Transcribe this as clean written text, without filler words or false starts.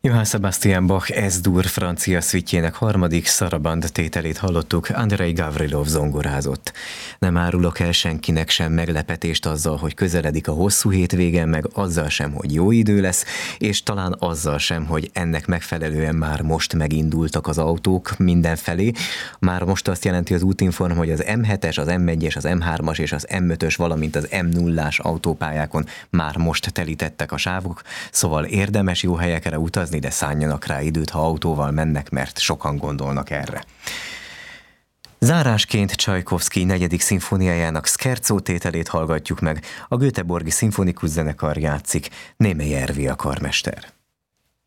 Johann Sebastian Bach S-dur francia szüitjének harmadik szaraband tételét hallottuk, Andrei Gavrilov zongorázott. Nem árulok el senkinek sem meglepetést azzal, hogy közeledik a hosszú hétvége, meg azzal sem, hogy jó idő lesz, és talán azzal sem, hogy ennek megfelelően már most megindultak az autók mindenfelé. Már most azt jelenti az útinform, hogy az M7-es, az M1-es, az M3-as és az M5-ös, valamint az M0-ás autópályákon már most telítettek a sávok, szóval érdemes jó helyekre utazni, de szánjanak rá időt, ha autóval mennek, mert sokan gondolnak erre. Zárásként Csajkovszky 4. szimfóniájának Scherzo tételét hallgatjuk meg, a Göteborgi Szimfonikus Zenekar játszik, Némely Ervi a karmester.